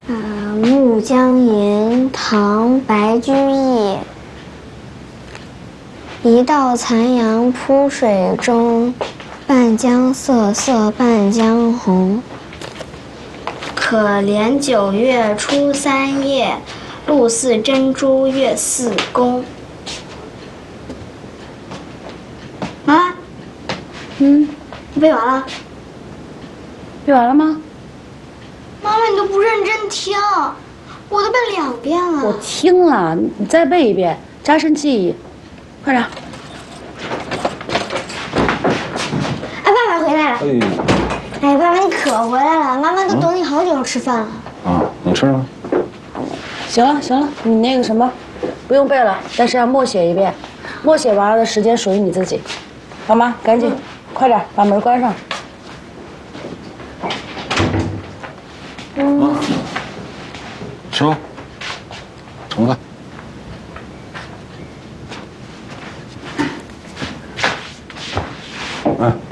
《暮江吟》唐·白居易。一道残阳铺水中，半江瑟瑟半江红。可怜9月初3夜，露似真珠月似弓。妈妈，你背完了？ 背完了吗？ 妈妈，你都不认真听，我都背2遍了。 我听了，你再背一遍，加深记忆。快点！ 哎，爸爸回来了。哎，爸爸你可回来了，妈妈都等你好久吃饭了。 啊，你吃了？ 行了行了，你那个什么，不用背了，但是要默写一遍，默写完了的时间属于你自己。好吗？赶紧，快点把门关上。 吃吧，盛饭。哎。